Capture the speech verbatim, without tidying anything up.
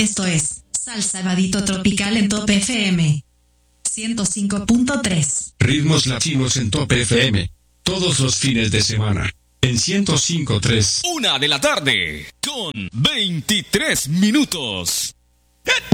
Esto es Salsa Vadito Tropical en Top F M ciento cinco punto tres. Ritmos latinos en Top F M. Todos los fines de semana. En ciento cinco punto tres. Una de la tarde con veintitrés minutos.